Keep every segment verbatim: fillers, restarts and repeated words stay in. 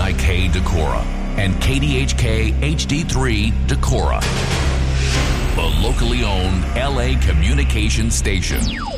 I K Decorah and K D H K H D three Decorah, the locally owned L A communications station.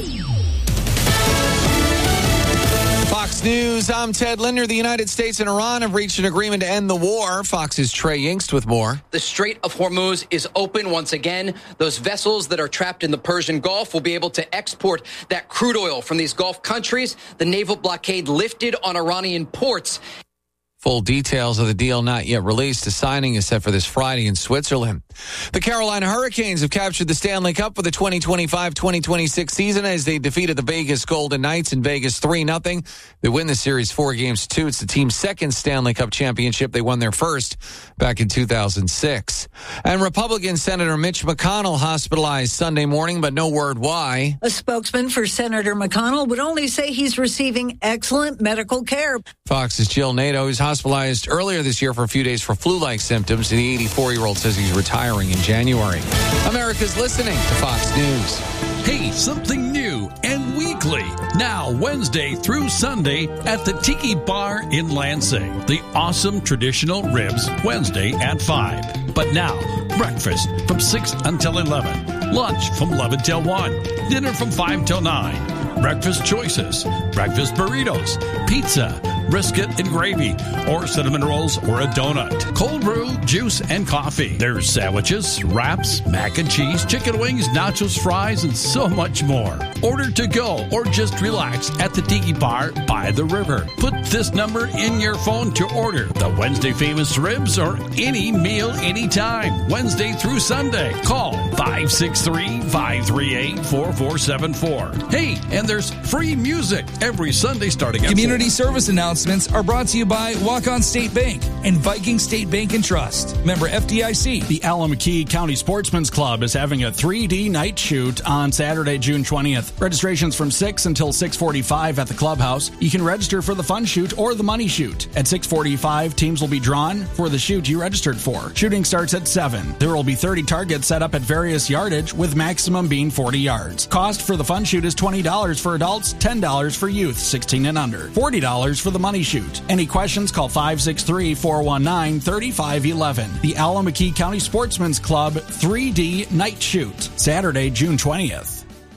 Fox News, I'm Ted Linder. The United States and Iran have reached an agreement to end the war. Fox's Trey Yingst with more. The Strait of Hormuz is open once again. Those vessels that are trapped in the Persian Gulf will be able to export that crude oil from these Gulf countries. The naval blockade lifted on Iranian ports. Full details of the deal not yet released. The signing is set for this Friday in Switzerland. The Carolina Hurricanes have captured the Stanley Cup for the twenty twenty-five twenty twenty-six season as they defeated the Vegas Golden Knights in Vegas three nothing. They win the series four games to two. It's the team's second Stanley Cup championship. They won their first back in two thousand six. And Republican Senator Mitch McConnell hospitalized Sunday morning, but no word why. A spokesman for Senator McConnell would only say he's receiving excellent medical care. Fox's Jill Nato is hospitalized earlier this year for a few days for flu-like symptoms. The eighty-four-year-old says he's retiring in January. America's listening to Fox News. Hey, something new and weekly. Now, Wednesday through Sunday at the Tiki Bar in Lansing. The awesome traditional ribs, Wednesday at five. But now, breakfast from six until eleven. Lunch from eleven till one. Dinner from five till nine. Breakfast choices, breakfast burritos, pizza, brisket and gravy, or cinnamon rolls or a donut. Cold brew, juice, and coffee. There's sandwiches, wraps, mac and cheese, chicken wings, nachos, fries, and so much more. Order to go or just relax at the Tiki Bar by the river. Put this number in your phone to order the Wednesday famous ribs or any meal anytime. Wednesday through Sunday. Call five six three, five three eight, four four seven four. Hey, and there's free music every Sunday starting at Community service announcements are brought to you by Walk-On State Bank and Viking State Bank and Trust. Member F D I C. The Alameda County Sportsman's Club is having a three D night shoot on Saturday, June twentieth. Registration's from six until six forty-five at the clubhouse. You can register for the fun shoot or the money shoot. At six forty-five, teams will be drawn for the shoot you registered for. Shooting starts at seven. There will be thirty targets set up at various yardage, with maximum being forty yards. Cost for the fun shoot is twenty dollars for adults, ten dollars for youth, sixteen and under, forty dollars for the money shoot. Any questions, call five six three, four one nine, three five one one. The Alameda County Sportsman's Club three D Night Shoot, Saturday, June twentieth.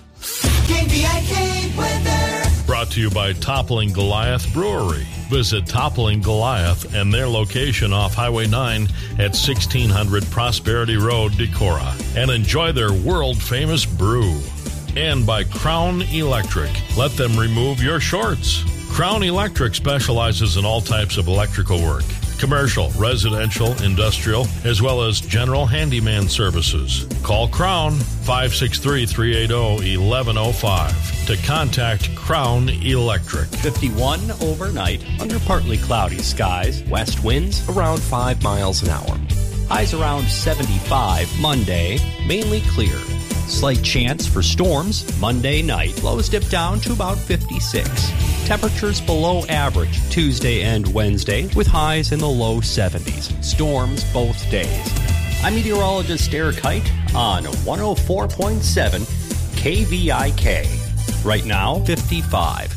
K V I K weather. Brought to you by Toppling Goliath Brewery. Visit Toppling Goliath and their location off Highway nine at sixteen hundred Prosperity Road, Decorah, and enjoy their world-famous brew. And by Crown Electric. Let them remove your shorts. Crown Electric specializes in all types of electrical work. Commercial, residential, industrial, as well as general handyman services. Call Crown five six three, three eight zero, one one zero five to contact Crown Electric. fifty-one overnight under partly cloudy skies. West winds around five miles an hour. Highs around seventy-five Monday, mainly clear. Slight chance for storms Monday night. Lows dip down to about fifty-six. Temperatures below average Tuesday and Wednesday with highs in the low seventies. Storms both days. I'm meteorologist Eric Height on one oh four point seven K V I K. Right now, fifty-five.